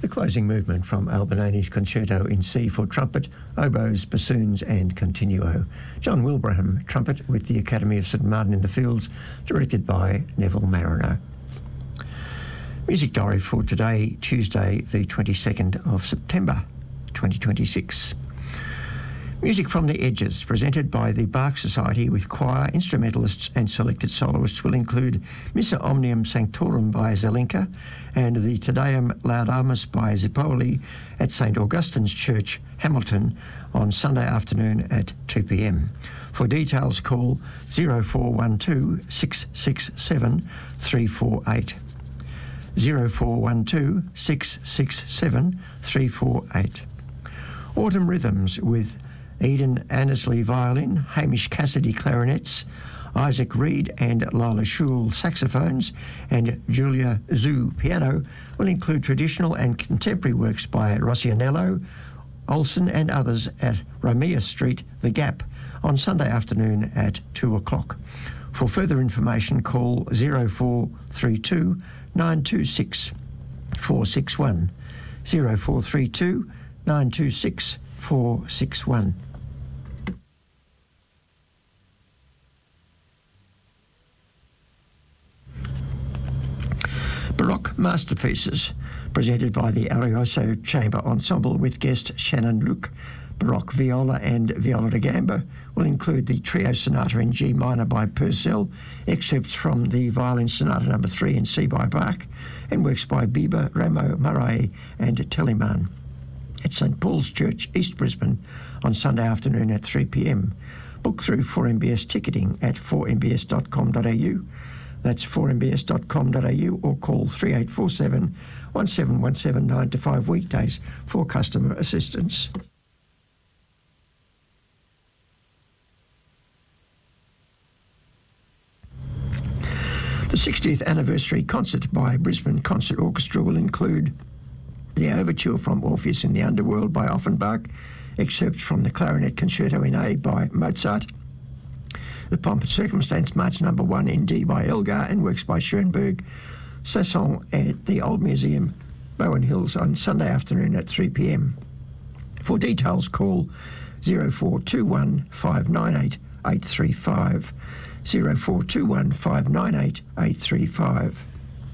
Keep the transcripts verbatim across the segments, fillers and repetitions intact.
The closing movement from Albinoni's Concerto in C for trumpet, oboes, bassoons and continuo. John Wilbraham, trumpet with the Academy of St Martin in the Fields, directed by Neville Mariner. Music diary for today, Tuesday the twenty-second of September twenty twenty-six. Music from the Edges, presented by the Bach Society with choir, instrumentalists and selected soloists, will include Missa Omnium Sanctorum by Zelenka and the Te Deum Laudamus by Zipoli at St Augustine's Church, Hamilton, on Sunday afternoon at two p m. For details, call zero four one two, six six seven, three four eight. zero four one two, six six seven, three four eight. Autumn Rhythms with Eden Annesley violin, Hamish Cassidy clarinets, Isaac Reed and Lila Schul saxophones, and Julia Zhu piano will include traditional and contemporary works by Rossianello, Olsen and others at Romea Street, The Gap, on Sunday afternoon at two o'clock. For further information, call zero four three two, nine two six, four six one, zero four three two, nine two six, four six one. Baroque Masterpieces, presented by the Arioso Chamber Ensemble with guest Shannon Luke. Baroque viola and viola da gamba will include the Trio Sonata in G minor by Purcell, excerpts from the Violin Sonata number three in C by Bach, and works by Bieber, Ramo, Murray and Telemann at St Paul's Church, East Brisbane, on Sunday afternoon at three p m. Book through four M B S ticketing at four m b s dot com dot a u. That's four m b s dot com dot a u, or call three eight four seven, one seven one seven, nine to five weekdays for customer assistance. The sixtieth anniversary concert by Brisbane Concert Orchestra will include the Overture from Orpheus in the Underworld by Offenbach, excerpts from the Clarinet Concerto in A by Mozart, the Pomp and Circumstance March number one in D by Elgar, and works by Schoenberg, Sasson at the Old Museum, Bowen Hills, on Sunday afternoon at three p m. For details, call zero four two one, five nine eight, eight three five, zero four two one, five nine eight, eight three five.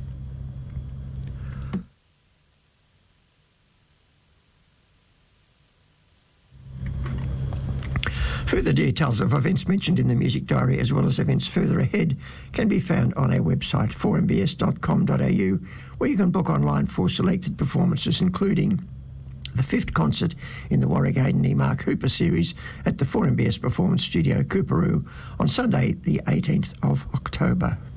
Further details of events mentioned in the music diary, as well as events further ahead, can be found on our website, four m b s dot com dot a u, where you can book online for selected performances, including the fifth concert in the Warwick Hayden E. Mark Hooper series at the four M B S Performance Studio, Cooperoo, on Sunday, the eighteenth of October.